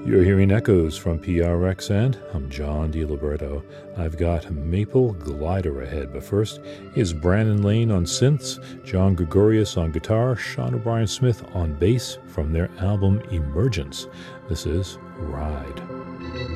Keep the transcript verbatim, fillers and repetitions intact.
You're hearing echoes from P R X, and I'm John DiLiberto. I've got Maple Glider ahead, but first is Brandon Lane on synths, John Gregorius on guitar, Sean O'Brien Smith on bass from their album Emergence. This is Ride.